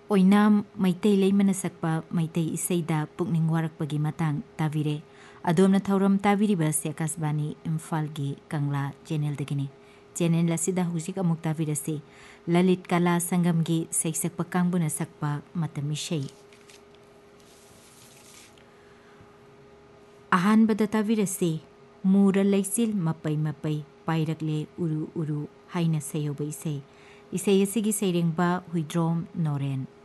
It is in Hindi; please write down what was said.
ओइनाम मैतै लेमना सकपा मैतै इसैदा पुकनिंग वारकपगी मतंग ताविरे अदोमना थौरम ताविरिबा से आकाशवाणी इम्फाल की कंगला चैनल दगिनी चैनल असिदा हुजिक अमुक ताविरसे ललित कला संगम की सैसकपा कांगबुना सकपा मतमिशै अहानबदा ताविरसे मूरा लैसिल मपै मपै पाइरकले उरु उरु हाइना सयोबै इसै इसै असिगी सैरेंबा हुइद्रोम नोरेन